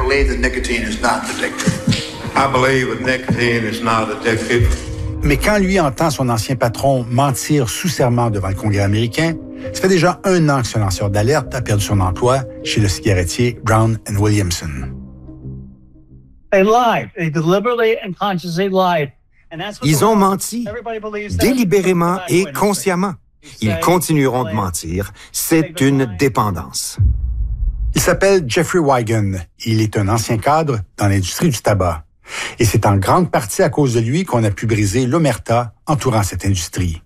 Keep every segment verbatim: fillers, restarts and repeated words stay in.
believe that nicotine is not addictive. I believe that nicotine is not addictive. Mais quand lui entend son ancien patron mentir sous serment devant le Congrès américain, ça fait déjà un an que ce lanceur d'alerte a perdu son emploi chez le cigarettier Brown and Williamson. They lied. They deliberately and consciously lied. Ils ont menti, délibérément et consciemment. Ils continueront de mentir. C'est une dépendance. Il s'appelle Jeffrey Wigan. Il est un ancien cadre dans l'industrie du tabac. Et c'est en grande partie à cause de lui qu'on a pu briser l'omerta entourant cette industrie.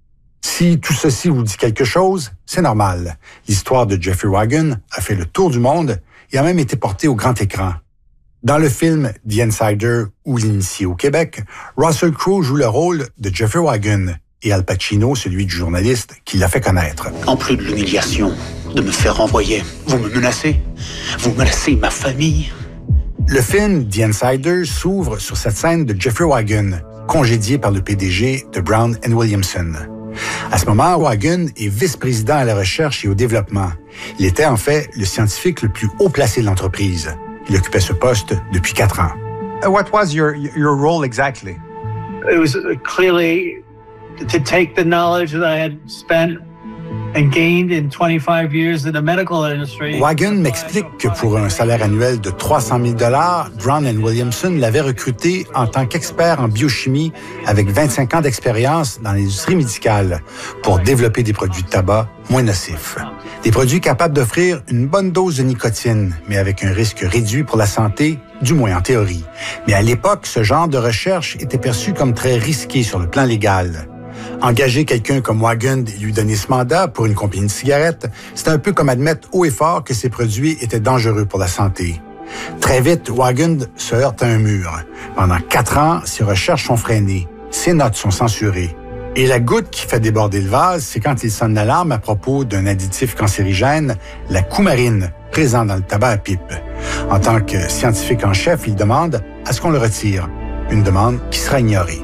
Si tout ceci vous dit quelque chose, c'est normal. L'histoire de Jeffrey Wigan a fait le tour du monde et a même été portée au grand écran. Dans le film The Insider ou L'Initié au Québec, Russell Crowe joue le rôle de Jeffrey Wigan et Al Pacino, celui du journaliste qui l'a fait connaître. En plus de l'humiliation de me faire renvoyer, vous me menacez. Vous menacez ma famille. Le film The Insider s'ouvre sur cette scène de Jeffrey Wigan, congédié par le P D G de Brown and Williamson. À ce moment, Wigan est vice-président à la recherche et au développement. Il était en fait le scientifique le plus haut placé de l'entreprise. Il occupait ce poste depuis quatre ans. What was your your role exactly? It was clearly to take the knowledge that I had spent and gained in twenty-five years in the medical industry. Wigan m'explique que pour un salaire annuel de trois cent mille dollars, Brown and Williamson l'avait recruté en tant qu'expert en biochimie avec vingt-cinq ans d'expérience dans l'industrie médicale pour développer des produits de tabac moins nocifs. Des produits capables d'offrir une bonne dose de nicotine, mais avec un risque réduit pour la santé, du moins en théorie. Mais à l'époque, ce genre de recherche était perçu comme très risqué sur le plan légal. Engager quelqu'un comme Wigan et lui donner ce mandat pour une compagnie de cigarettes, c'est un peu comme admettre haut et fort que ces produits étaient dangereux pour la santé. Très vite, Wigan se heurte à un mur. Pendant quatre ans, ses recherches sont freinées. Ses notes sont censurées. Et la goutte qui fait déborder le vase, c'est quand il sonne l'alarme à propos d'un additif cancérigène, la coumarine, présent dans le tabac à pipe. En tant que scientifique en chef, il demande à ce qu'on le retire. Une demande qui sera ignorée.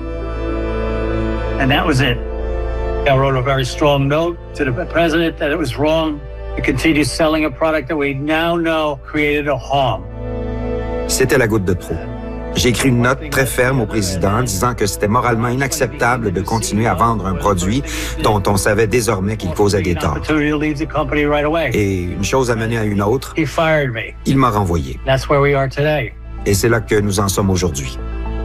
And that was it. I wrote a very strong note to the president that it was wrong to continue selling a product that we now know created a harm. C'était la goutte de trop. J'ai écrit une note très ferme au président disant que c'était moralement inacceptable de continuer à vendre un produit dont on savait désormais qu'il causait des torts. Et une chose a mené à une autre. Il m'a renvoyé. Et c'est là que nous en sommes aujourd'hui.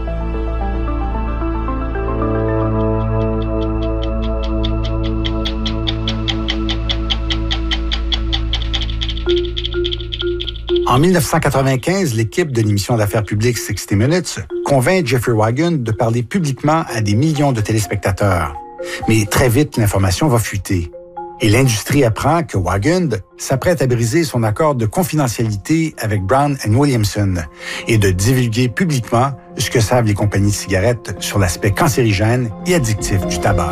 En dix-neuf cent quatre-vingt-quinze, l'équipe de l'émission d'affaires publiques sixty minutes convainc Jeffrey Wigan de parler publiquement à des millions de téléspectateurs. Mais très vite, l'information va fuiter. Et l'industrie apprend que Wigan s'apprête à briser son accord de confidentialité avec Brown and Williamson et de divulguer publiquement ce que savent les compagnies de cigarettes sur l'aspect cancérigène et addictif du tabac.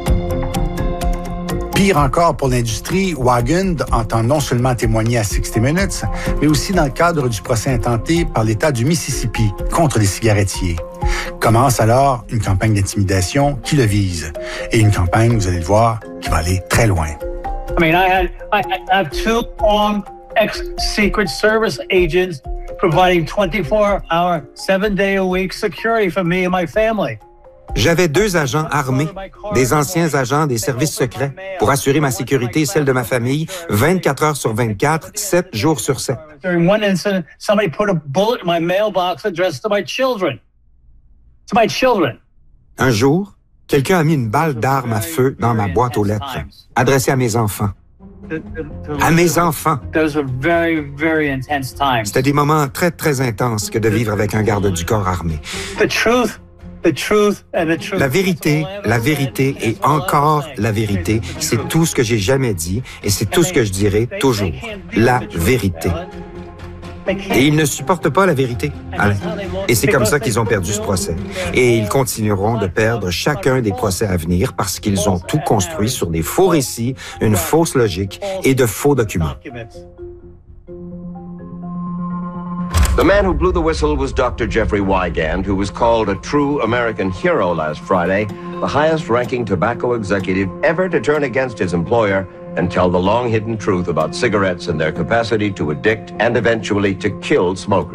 Pire encore pour l'industrie, Wigan entend non seulement témoigner à sixty minutes, mais aussi dans le cadre du procès intenté par l'État du Mississippi contre les cigarettiers. Commence alors une campagne d'intimidation qui le vise. Et une campagne, vous allez le voir, qui va aller très loin. I mean, I had I have two long ex-Secret Service agents providing twenty-four hour, seven day a week security for me and my family. J'avais deux agents armés, des anciens agents des services secrets, pour assurer ma sécurité et celle de ma famille, vingt-quatre heures sur vingt-quatre, sept jours sur sept. During one incident, somebody put a bullet in my mailbox addressed to my children. To my children. Un jour, quelqu'un a mis une balle d'arme à feu dans ma boîte aux lettres, adressée à mes enfants. À mes enfants. C'était des moments très, très intenses que de vivre avec un garde du corps armé. The truth. La vérité, la vérité et encore la vérité, c'est tout ce que j'ai jamais dit et c'est tout ce que je dirai toujours. La vérité. Et ils ne supportent pas la vérité, Alain. Et c'est comme ça qu'ils ont perdu ce procès. Et ils continueront de perdre chacun des procès à venir parce qu'ils ont tout construit sur des faux récits, une fausse logique et de faux documents. The man who blew the whistle was Doctor Jeffrey Wigand, who was called a true American hero last Friday, the highest-ranking tobacco executive ever to turn against his employer and tell the long-hidden truth about cigarettes and their capacity to addict and eventually to kill smokers.